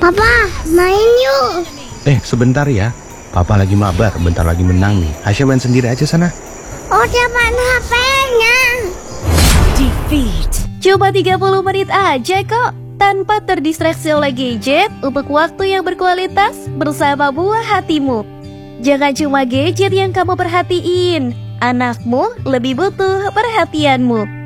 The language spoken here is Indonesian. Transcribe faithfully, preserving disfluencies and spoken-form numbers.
Papa, main yuk. Eh, sebentar ya. Papa lagi mabar, bentar lagi menang nih. Aisyah main sendiri aja sana. Oh, dia main H P-nya. Defeat. Cuma tiga puluh menit aja kok, tanpa terdistraksi oleh gadget, untuk waktu yang berkualitas bersama buah hatimu. Jangan cuma gadget yang kamu perhatiin, anakmu lebih butuh perhatianmu.